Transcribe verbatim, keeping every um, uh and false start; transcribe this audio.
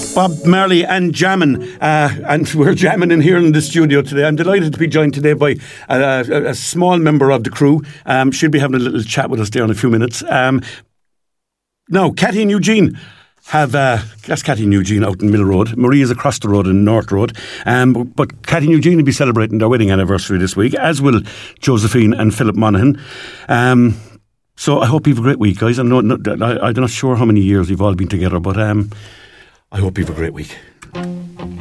Bob Marley and Jammin', uh, and we're jamming in here in the studio today. I'm delighted to be joined today by a, a, a small member of the crew. Um, she'll be having a little chat with us there in a few minutes. Um, now, Cathy and Eugene have, uh, that's Cathy and Eugene out in Mill Road. Marie is across the road in North Road. Um, but, but Cathy and Eugene will be celebrating their wedding anniversary this week, as will Josephine and Philip Monaghan. Um, so I hope you have a great week, guys. I'm not, not, I, I'm not sure how many years you've all been together, but um, I hope you have a great week.